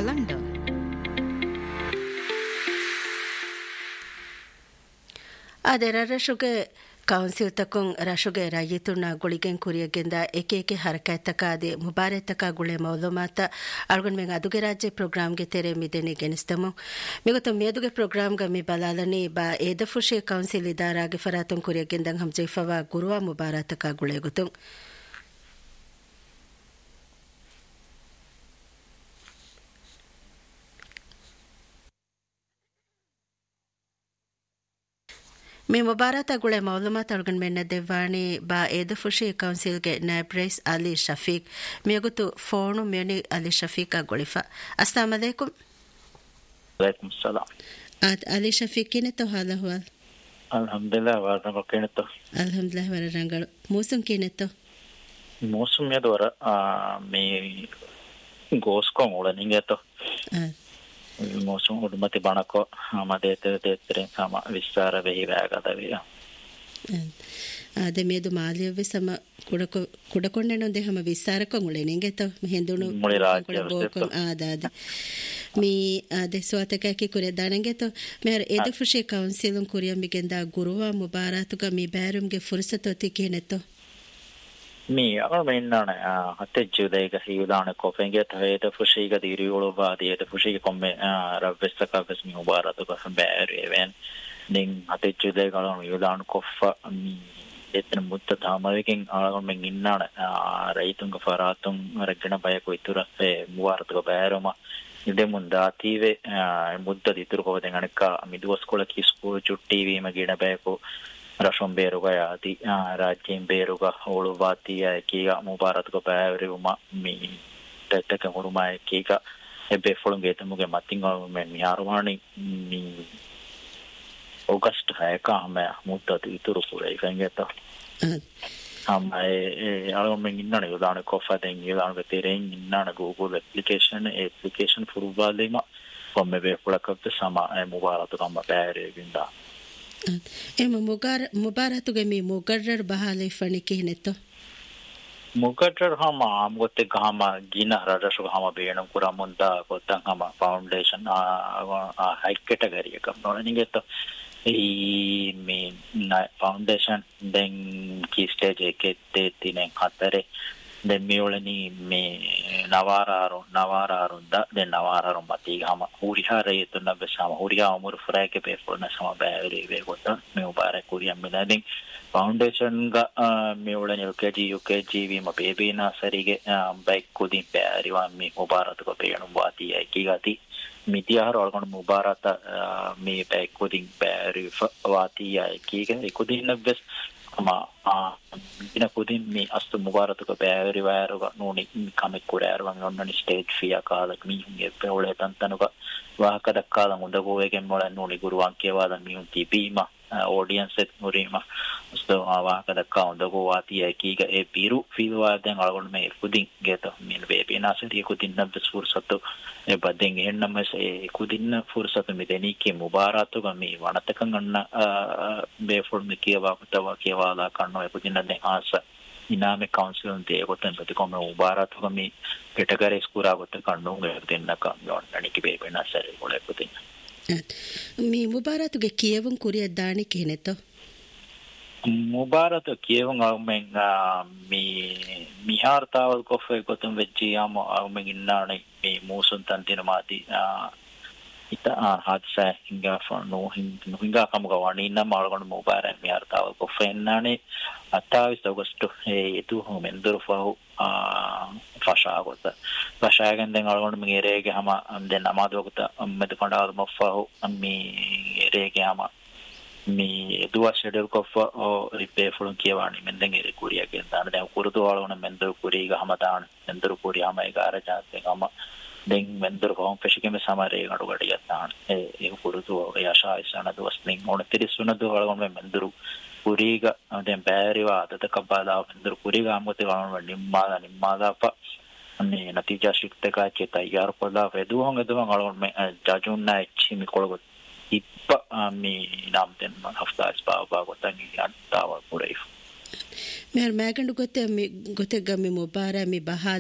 Kalanda. Ade rarashuge council takun rashuge rayituna guligen kuriyagenda eke harakataka ade mubarataka gule mawlumata algun men aduge rajye program ge tere midene genistamo megoto meduge program ga mi balalani ba edafushe council idara ge faratun kuriyagenda hamjeifawa guruwa mubarataka gule gutun මේ මුබාරත ගුලේ මවලුමත් අල්ගන් මෙන්න දෙවානි බා ඒද ෆුෂි කවුන්සිල්ගේ නෑබ්‍රයිස් අලි ෂෆීක් මියගුතු ෆෝනු මියනි අලි ෂෆීක් අගොලිෆා අස්ලාම අලයිකුම් වලයිකුම් සලාම් අලි ෂෆීක් කිනෙතෝ හාලහුවල් අල්හම්දුලිල්ලාහ් වරංග කිනෙතෝ අල්හම්දුලිල්ලාහ් වරංග මූසුම් කිනෙතෝ මූසුම් යදවර මේ ගෝස්කොන් උලනින්ගේතෝ මෝසුම් උඩුමති බණකෝ ආමදේත දෙතරෙන් සම විස්තර වෙහි වැගදවිය ආද මේදු මාලියවේ සම කුඩකොන්නේ නොදේ හැම විස්තරක මුලෙනින්ගෙත මෙහෙඳුණු මුලි රාජ්‍ය ආදාද මේ දෙසවතකකේ කුරේ දානගෙත මෙර එද ෆුෂේ කවුන්සිලුන් කුරියම් මිගෙන්දා ගුරුවා මුබාරතුක මේ බෑරුම්ගේ ෆුර්සතොති කියනෙතෝ මේ අරමෙන්නන හතේ ජුදේක හිවදාන කොෆෙන්ගේ තේද ෆුෂීක දිරියෝල වාදියට ෆුෂීක කොම්මේ රබ්බස්තක බස්මි මුබාරතුක බෑරෙවෙන් නින් හතේ ජුදේ ගලන හිවදාන කොෆ එතන මුත්ත තාමවකින් අරමෙන් ඉන්නන රයිතුංග ෆරාතුං රගණ බයක ඉතුරස්සේ මුබාරතුක බෑරම ඉදෙමුන් දාතිවේ මුද්ද දිතුරු කොවෙන් අනක මිදුවස්කොල කිස්කෝ චුට්ටි වීම ගින බයකෝ රෂොම් බේරුග යති රාජ්‍යයෙන් බේරුග ඕළුවාතිය කීග මුබාරතුක බෑවරිවම මේ දෙතක මුරුමයි කීග එබේ ෆොලුන්ගේ තමුගේ මතින් මෙන් මිහාරුවානි මේ ඕගස්ට් 6 කම මුත්තත් ඉතුරු පුරේ ෆෙන්ගෙත අමයි ඉන්නන යොදාන කොෆදෙන් යොදාන තෙරෙන් ඉන්නන Google application ෆුරුවාලෙම කොම්මේ බේ ෆොලකත් සම මුබාරතුකම බෑරෙවින්දා එම මුබාරතුගේ මේ මුගරර් බහලේ ෆණි කිනෙතෝ මුගරර් හම ආම්ගොත්තේ ගහම ගින රඩසු ගහම බේනම් කුරමුන්දා කොත්තන් හම ෆවුන්ඩේෂන් හයි කැටගරි එකක් නොනිගෙත මේ ෆවුන්ඩේෂන් දැන් කී ස්ටේජ් එකේ තේතිනෙන් හතරේ දැන් මේවලනි මේ නවාරාරුන් දැන් නවාරාරුන් මතී ගහම හුරිහාරේ තුන බසම හුරිහා උමුරු ෆ්‍රෑකේ පේපොන සම බෑරි වේගොත මේ උපාරේ කුරියම් මෙලදින් ෆවුන්ඩේෂන් ගා මේවලනි UKG වීම බේබීනා සරිගේ බයික් කුදින් බෑරිවා මේ මුබාරතුක පේණු වාතිය කීගති මිතියහර වලකන මුබාරත මේ bike කුදින් බෑරි වාතිය කීගේ කුදින් bus ina kudin mi astu mubaratuka bæri væruga nuni kamek kurærwan onnani stage fiya kala mi hunge pole tantanuga wahaka dakkala mundagowegen mola nuni guruwan kewada mi hun tibima audience et murima astu wahaka dakka undago wati ekiga e biru filwa den algon me kudin geto min bebe nasiri kudin nabs fursatu e baden ennamas e kudin fursatu mi deniki mubaratuga mi wanatakan anna be for mi kewa kutawa kewala kanno e kudin den asa iname council de goten betikome mubaratuga mi category skura gote kanno dennaka yonnani bebe nasari ole kudin mi mubaratuge kiyevun kuriya dani kineto මුබාරත කියවුම් අවමෙන් මිහාර තාවල් කොෆේ ගොතුම් වෙච්චි යම අවමෙන් ඉන්නානේ මේ මූසුන් තන් දින මාති ඉත හත්සා හින්ගා ෆනෝ හින්ගා කම ගවණි ඉන්න මාල්ගොන මුබාර මිහාර තාවල් කොෆේ ඉන්නානේ 28 August එතු හොමෙන් දොරෆාව ෆෂාගෙන් දැන් අල්ගොන මිරේගේ හැම දැන් අමාදවකට මෙද කණ්ඩායම මොෆාව මේ රේගේ හැම mi dua schedule kof o repair fulun kiewani menden ere kuriya gen dan den kurudu walona mendor kuriga hamadan mendor kuriya ma egara jaate gama den mendor home feshikeme samare gadu gadi yatan e kurudu e asha isana dosning ona tirisuna do walona mendor kuriga den bæriwa adata kabala mendor kuriga amote walona nimmada pa anne natija shiktaka che tayyar kola vedu honge do walona jajunna chimi kolgo ippa mi nam den haftas baba gotani antawa purei mer magandu gote mi gami mubara mi bahal